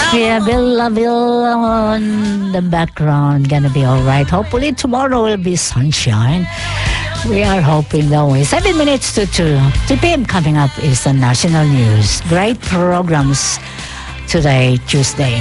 Yeah, Villa Villa on the background. Gonna be all right. Hopefully tomorrow will be sunshine. We are hoping, don't we? 7 minutes to 2. 2 p.m. coming up is the national news. Great programs today, Tuesday.